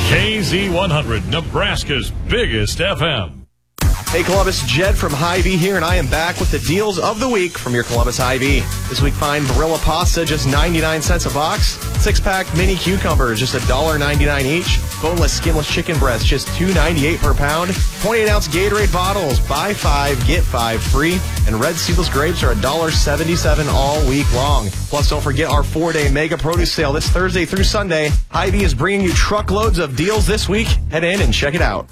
KZ100, Nebraska's biggest FM. Hey Columbus, Jed from Hy-Vee here, and I am back with the deals of the week from your Columbus Hy-Vee. This week, find Barilla pasta, just 99 cents a box. 6-pack mini cucumbers, just $1.99 each. Boneless, skinless chicken breasts, just $2.98 per pound. 28-ounce Gatorade bottles, buy 5, get 5 free. And red seedless grapes are $1.77 all week long. Plus, don't forget our 4-day mega produce sale this Thursday through Sunday. Hy-Vee is bringing you truckloads of deals this week. Head in and check it out.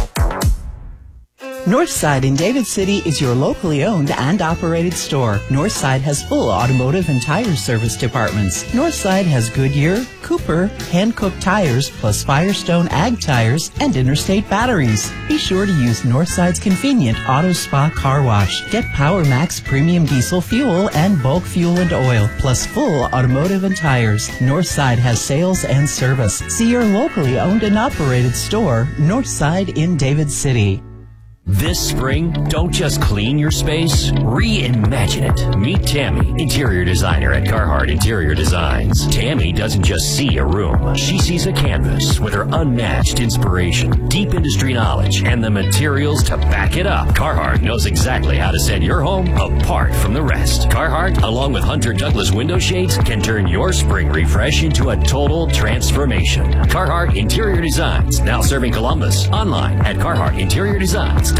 Northside in David City is your locally owned and operated store. Northside has full automotive and tire service departments. Northside has Goodyear, Cooper, hand-cooked tires, plus Firestone Ag tires and Interstate batteries. Be sure to use Northside's convenient Auto Spa car wash. Get Power Max premium diesel fuel and bulk fuel and oil, plus full automotive and tires. Northside has sales and service. See your locally owned and operated store, Northside in David City. This spring, don't just clean your space, reimagine it. Meet Tammy, interior designer at Carhartt Interior Designs. Tammy doesn't just see a room. She sees a canvas with her unmatched inspiration, deep industry knowledge, and the materials to back it up. Carhartt knows exactly how to set your home apart from the rest. Carhartt, along with Hunter Douglas window shades, can turn your spring refresh into a total transformation. Carhartt Interior Designs, now serving Columbus. Online at CarharttInteriorDesigns.com.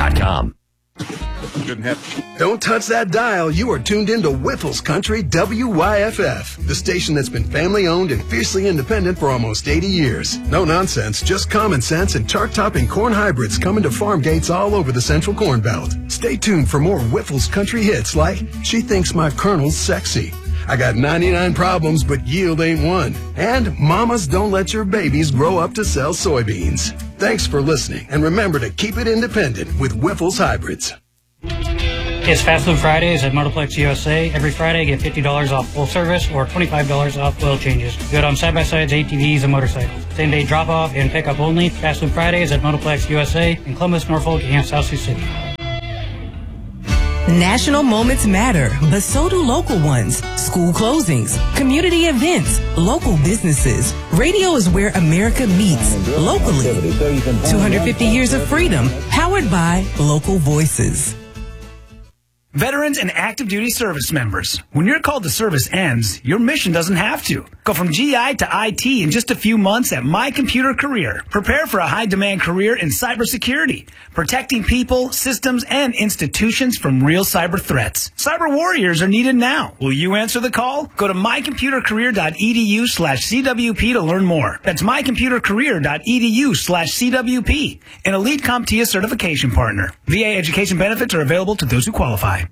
Don't touch that dial. You are tuned into Whiffles Country WYFF, the station that's been family-owned and fiercely independent for almost 80 years. No nonsense, just common sense and chart-topping corn hybrids coming to farm gates all over the Central Corn Belt. Stay tuned for more Whiffles Country hits like She Thinks My Colonel's Sexy, I Got 99 Problems But Yield Ain't One, and Mamas Don't Let Your Babies Grow Up to Sell Soybeans. Thanks for listening, and remember to keep it independent with Whiffles Hybrids. It's Fast Food Fridays at Motorplex USA. Every Friday, get $50 off full service or $25 off oil changes. Good on side-by-sides, ATVs, and motorcycles. Same-day drop-off and pick-up only. Fast Food Fridays at Motorplex USA in Columbus, Norfolk, and South Sioux City. National moments matter, but so do local ones. School closings, community events, local businesses. Radio is where America meets, locally. 250 years of freedom, powered by local voices. Veterans and active duty service members, when your call to service ends, your mission doesn't have to. Go from GI to IT in just a few months at My Computer Career. Prepare for a high-demand career in cybersecurity, protecting people, systems, and institutions from real cyber threats. Cyber warriors are needed now. Will you answer the call? Go to mycomputercareer.edu/CWP to learn more. That's mycomputercareer.edu/CWP, an elite CompTIA certification partner. VA education benefits are available to those who qualify.